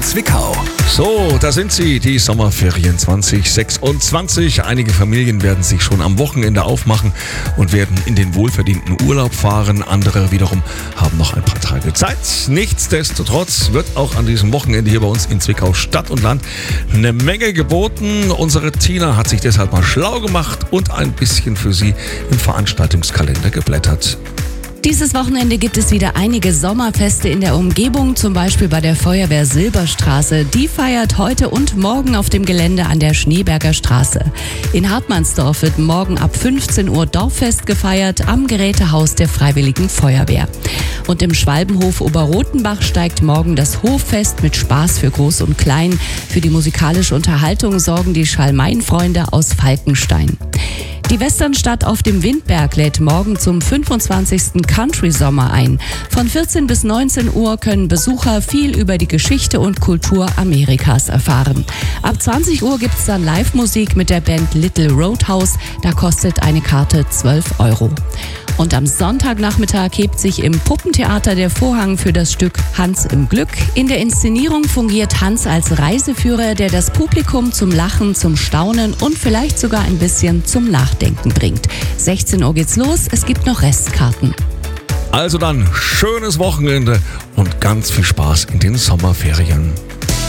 Zwickau. So, da sind sie, die Sommerferien 2026. Einige Familien werden sich schon am Wochenende aufmachen und werden in den wohlverdienten Urlaub fahren. Andere wiederum haben noch ein paar Tage Zeit. Nichtsdestotrotz wird auch an diesem Wochenende hier bei uns in Zwickau Stadt und Land eine Menge geboten. Unsere Tina hat sich deshalb mal schlau gemacht und ein bisschen für Sie im Veranstaltungskalender geblättert. Dieses Wochenende gibt es wieder einige Sommerfeste in der Umgebung, zum Beispiel bei der Feuerwehr Silberstraße. Die feiert heute und morgen auf dem Gelände an der Schneeberger Straße. In Hartmannsdorf wird morgen ab 15 Uhr Dorffest gefeiert am Gerätehaus der Freiwilligen Feuerwehr. Und im Schwalbenhof Oberrotenbach steigt morgen das Hoffest mit Spaß für Groß und Klein. Für die musikalische Unterhaltung sorgen die Schalmeinfreunde aus Falkenstein. Die Westernstadt auf dem Windberg lädt morgen zum 25. Country-Sommer ein. Von 14 bis 19 Uhr können Besucher viel über die Geschichte und Kultur Amerikas erfahren. Ab 20 Uhr gibt's dann Live-Musik mit der Band Little Roadhouse. Da kostet eine Karte 12 €. Und am Sonntagnachmittag hebt sich im Puppentheater der Vorhang für das Stück Hans im Glück. In der Inszenierung fungiert Hans als Reiseführer, der das Publikum zum Lachen, zum Staunen und vielleicht sogar ein bisschen zum Nachdenken bringt. 16 Uhr geht's los, es gibt noch Restkarten. Also dann, schönes Wochenende und ganz viel Spaß in den Sommerferien.